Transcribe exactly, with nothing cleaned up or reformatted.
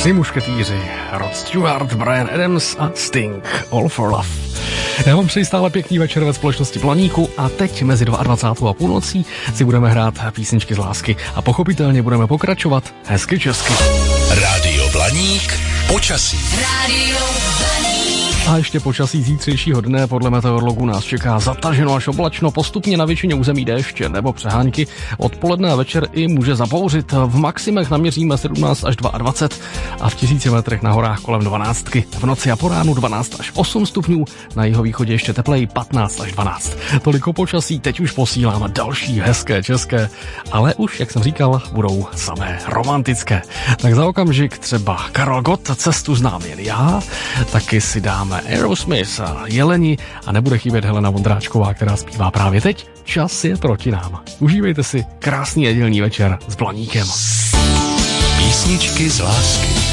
Tři mušketýři, Rod Stewart, Bryan Adams a Sting, All for Love. Já vám přeji stále pěkný večer ve společnosti Blaníku a teď mezi dvacátou druhou a půlnocí si budeme hrát písničky z lásky a pochopitelně budeme pokračovat hezky česky. Rádio Blaník, počasí. Rádio Blaník. A ještě počasí zítřejšího dne podle meteorologů nás čeká zataženo až oblačno, postupně na většině území déšť nebo přehánky. Odpoledne a večer i může zabouřit. V maximech naměříme sedmnáct až dvacet dva a v tisíci metrech na horách kolem dvanáctky. V noci a po ránu dvanáct až osm stupňů, na jihovýchodě ještě tepleji patnáct až dvanáct. Toliko počasí, teď už posílám další hezké české, ale už, jak jsem říkal, budou samé romantické. Tak za okamžik třeba Karel Gott, Cestu znám jen já, taky si dáme Aerosmith a Jeleni a nebude chybět Helena Vondráčková, která zpívá právě teď. Čas je proti nám. Užívejte si krásný nedělní večer s Blaníkem. Písničky z lásky.